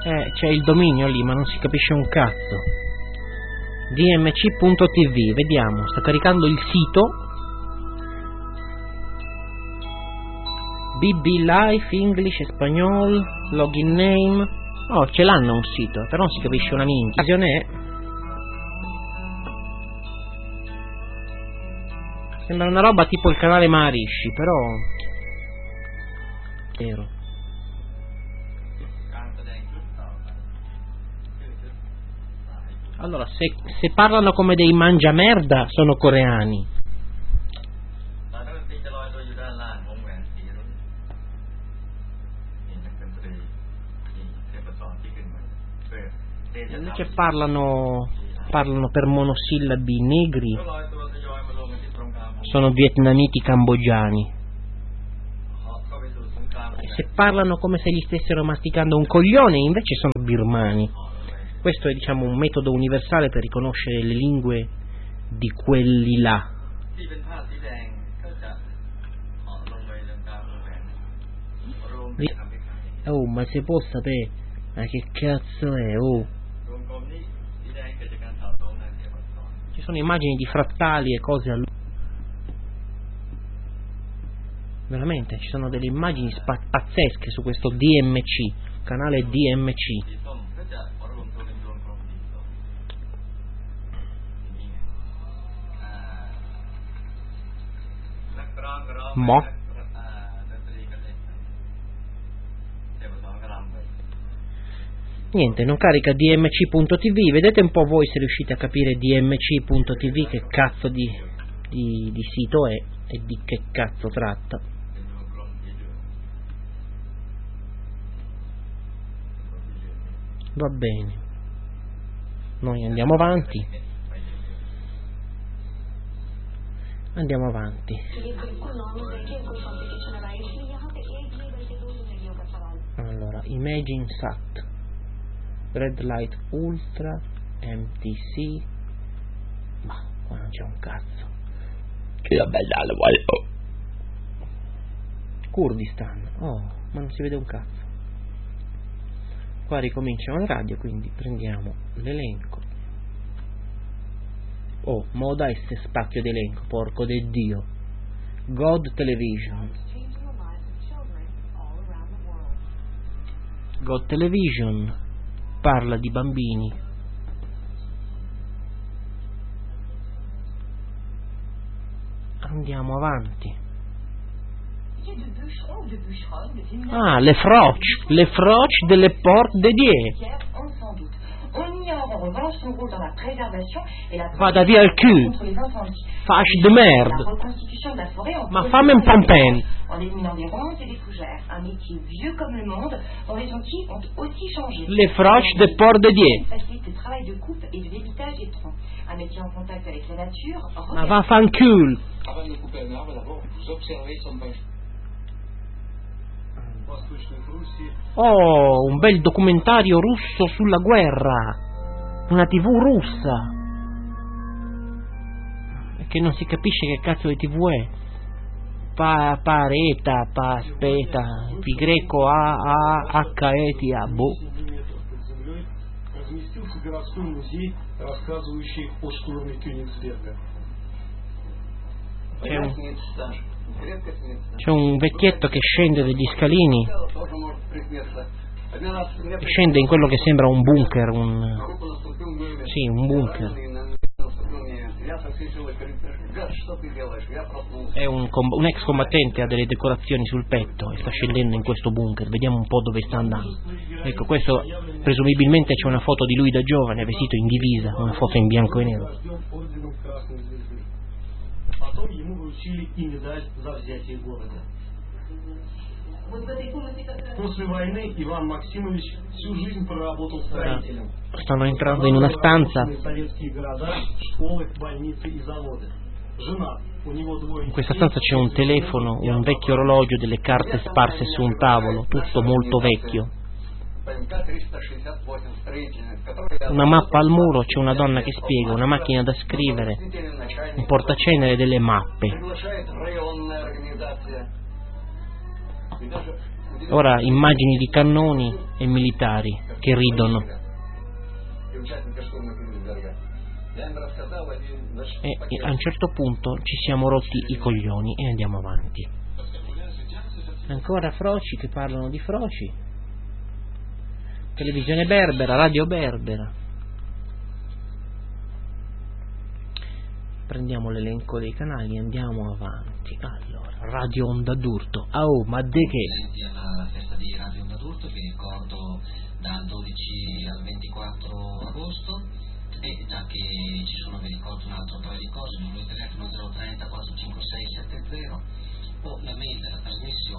C'è il dominio lì, ma non si capisce un cazzo. dmc.tv, vediamo, sta caricando il sito. BB Life, English, Spagnol, login name. Oh, ce l'hanno un sito, però non si capisce una minchia. Sembra una roba tipo il canale Maharishi, però vero. Allora, se parlano come dei mangiamerda, sono coreani. Invece parlano per monosillabi negri, sono vietnamiti cambogiani. E se parlano come se gli stessero masticando un coglione, invece sono birmani. Questo è, diciamo, un metodo universale per riconoscere le lingue di quelli là. Oh, ma se può sapere, ma che cazzo è? Oh, ci sono immagini di frattali e cose veramente, ci sono delle immagini pazzesche su questo DMC, canale DMC. Mo niente, non carica dmc.tv. Vedete un po' voi se riuscite a capire dmc.tv che cazzo di sito è e di che cazzo tratta. Va bene, noi andiamo avanti. Allora, Imagine Sat, Red Light Ultra, MTC, ma qua non c'è un cazzo. Kurdistan, oh, ma non si vede un cazzo. Qua ricominciano le radio, quindi prendiamo l'elenco. Oh, moda e spacchio d'elenco, porco de Dio. God Television. God Television parla di bambini. Andiamo avanti. Ah, le froche delle Porte de Dieu. Vada via il cul, fâche de merde. Ma fammi un pompen. Les froches de Port de Dieu. Ma va fancul. Oh, un bel documentario russo sulla guerra. Una TV russa. Che non si capisce che cazzo di TV è. Pareta, aspetta, pi greco H etia, boh. C'è un vecchietto che scende degli scalini e scende in quello che sembra un bunker, un bunker. È un ex combattente, ha delle decorazioni sul petto e sta scendendo in questo bunker. Vediamo un po' dove sta andando. Ecco, questo presumibilmente c'è una foto di lui da giovane vestito in divisa, una foto in bianco e nero. Stanno entrando in una stanza. In questa stanza c'è un telefono, un vecchio orologio, delle carte sparse su un tavolo, tutto molto vecchio. Una mappa al muro, c'è una donna che spiega, una macchina da scrivere, un portacenere delle mappe. Ora immagini di cannoni e militari. che ridono. E a un certo punto ci siamo rotti i coglioni e andiamo avanti. Ancora froci che parlano di froci, televisione berbera, radio berbera. Prendiamo l'elenco dei canali e andiamo avanti. Allora, Radio Onda d'Urto. Oh, ma de che? Alla festa di Radio Onda d'Urto, vi ricordo dal 12 al 24 agosto, e già che ci sono, vi ricordo un altro paio di cose, il numero di telefono 030 456 70 o la mail della trasmissione